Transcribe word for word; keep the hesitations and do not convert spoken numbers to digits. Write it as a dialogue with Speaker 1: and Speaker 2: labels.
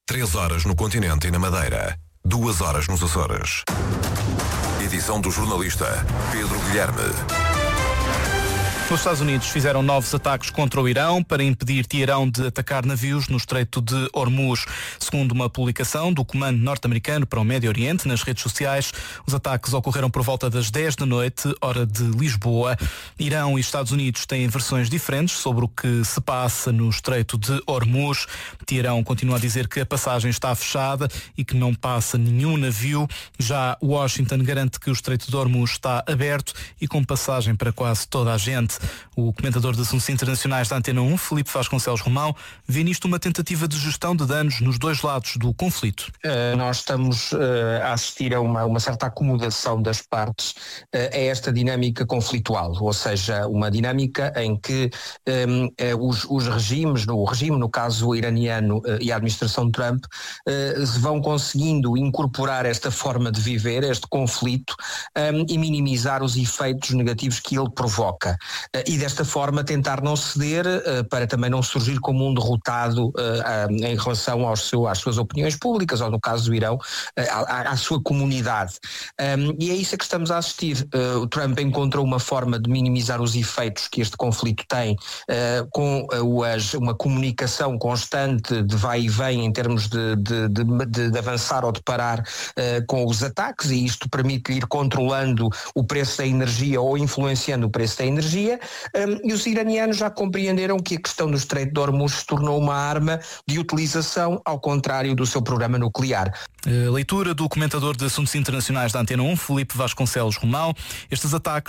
Speaker 1: Três horas no continente e na Madeira. Duas horas nos Açores. Edição do jornalista Pedro Guilherme.
Speaker 2: Os Estados Unidos fizeram novos ataques contra o Irão para impedir Teherão de atacar navios no Estreito de Hormuz. Segundo uma publicação do Comando Norte-Americano para o Médio Oriente nas redes sociais, os ataques ocorreram por volta das dez da noite, hora de Lisboa. Irão e Estados Unidos têm versões diferentes sobre o que se passa no Estreito de Hormuz. Teherão continua a dizer que a passagem está fechada e que não passa nenhum navio. Já Washington garante que o Estreito de Hormuz está aberto e com passagem para quase toda a gente. O comentador de assuntos internacionais da Antena um, Filipe Vasconcelos Romão, vê nisto uma tentativa de gestão de danos nos dois lados do conflito.
Speaker 3: Uh, nós estamos uh, a assistir a uma, uma certa acomodação das partes uh, a esta dinâmica conflitual, ou seja, uma dinâmica em que um, uh, os, os regimes, o regime, no caso iraniano uh, e a administração Trump, uh, vão conseguindo incorporar esta forma de viver, este conflito, um, e minimizar os efeitos negativos que ele provoca. E desta forma tentar não ceder uh, para também não surgir como um derrotado uh, uh, em relação aos seu, às suas opiniões públicas, ou no caso do Irão, uh, à, à sua comunidade. Um, e é isso a que estamos a assistir. Uh, o Trump encontrou uma forma de minimizar os efeitos que este conflito tem uh, com uh, as, uma comunicação constante de vai e vem em termos de, de, de, de avançar ou de parar uh, com os ataques, e isto permite ir controlando o preço da energia ou influenciando o preço da energia. Um, e os iranianos já compreenderam que a questão do Estreito de Hormuz se tornou uma arma de utilização, ao contrário do seu programa nuclear.
Speaker 2: A leitura do comentador de assuntos internacionais da Antena um, Filipe Vasconcelos Romão. Estes ataques